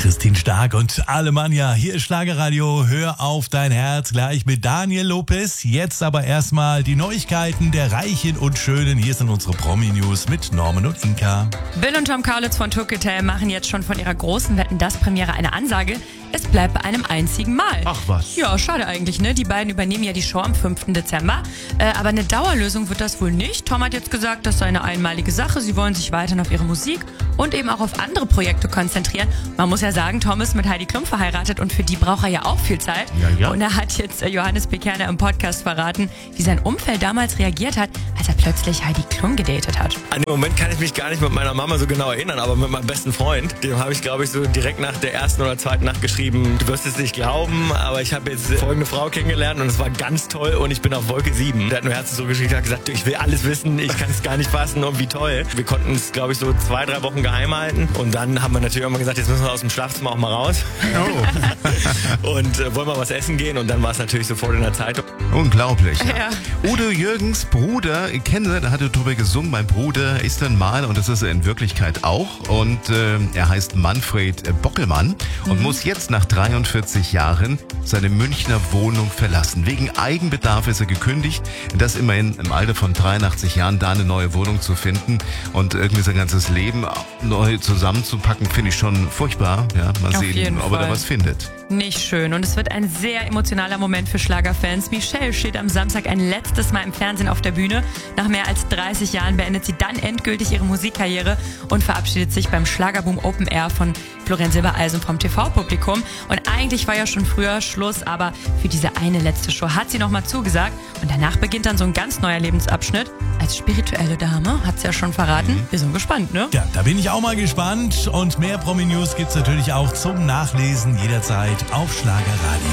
Christine Stark und Alemannia. Hier ist Schlagerradio. Hör auf dein Herz gleich mit Daniel Lopez. Jetzt aber erstmal die Neuigkeiten der Reichen und Schönen. Hier sind unsere Promi-News mit Norman und Inka. Bill und Tom Kaulitz von Tokyo Hotel machen jetzt schon von ihrer großen Wetten-dass-Premiere eine Ansage. Es bleibt bei einem einzigen Mal. Ach was. Ja, schade eigentlich, ne? Die beiden übernehmen ja die Show am 5. Dezember. Aber eine Dauerlösung wird das wohl nicht. Tom hat jetzt gesagt, das sei eine einmalige Sache. Sie wollen sich weiterhin auf ihre Musik und eben auch auf andere Projekte konzentrieren. Man muss ja sagen, Tom ist mit Heidi Klum verheiratet und für die braucht er ja auch viel Zeit. Ja. Und er hat jetzt Johannes B. Kerner im Podcast verraten, wie sein Umfeld damals reagiert hat, als er plötzlich Heidi Klum gedatet hat. An den Moment kann ich mich gar nicht mit meiner Mama so genau erinnern, aber mit meinem besten Freund, dem habe ich, glaube ich, so direkt nach der ersten oder zweiten Nacht geschrieben, du wirst es nicht glauben, aber ich habe jetzt folgende Frau kennengelernt und es war ganz toll und ich bin auf Wolke 7. Der hat mir Herzen so geschickt, hat gesagt, ich will alles wissen, ich kann es gar nicht fassen und wie toll. Wir konnten es, glaube ich, so 2-3 Wochen geheim halten und dann haben wir natürlich auch mal gesagt, jetzt müssen wir aus dem Schlafzimmer auch mal raus. Oh. Und wollen wir was essen gehen und dann war es natürlich sofort in der Zeitung. Unglaublich. Ja. Udo Jürgens Bruder, kennen Sie, da hat er drüber gesungen, mein Bruder ist ein Mann und das ist er in Wirklichkeit auch. Und er heißt Manfred Bockelmann und muss jetzt nach 43 Jahren seine Münchner Wohnung verlassen. Wegen Eigenbedarf ist er gekündigt. Das immerhin im Alter von 83 Jahren, da eine neue Wohnung zu finden und irgendwie sein ganzes Leben neu zusammenzupacken, finde ich schon furchtbar. Ja, mal Auf sehen, jeden ob er da Fall. was findet. Nicht schön. Und es wird ein sehr emotionaler Moment für Schlagerfans. Michelle steht am Samstag ein letztes Mal im Fernsehen auf der Bühne. Nach mehr als 30 Jahren beendet sie dann endgültig ihre Musikkarriere und verabschiedet sich beim Schlagerboom Open Air von Florian Silbereisen vom TV-Publikum. Und eigentlich war ja schon früher Schluss, aber für diese eine letzte Show hat sie nochmal zugesagt. Und danach beginnt dann so ein ganz neuer Lebensabschnitt. Als spirituelle Dame, hat sie ja schon verraten. Wir sind gespannt, ne? Ja, da bin ich auch mal gespannt. Und mehr Promi-News gibt's natürlich auch zum Nachlesen jederzeit auf Schlagerradio.